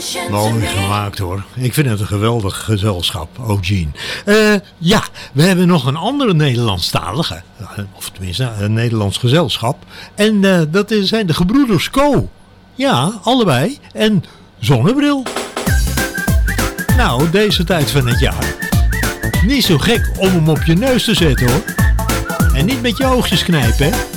Mooi gemaakt hoor. Ik vind het een geweldig gezelschap, Eugene. Ja, we hebben nog een andere Nederlandstalige. Of tenminste, een Nederlands gezelschap. En dat zijn de gebroeders Co. Ja, allebei. En Zonnebril. Nou, deze tijd van het jaar. Niet zo gek om hem op je neus te zetten hoor. En niet met je oogjes knijpen hè.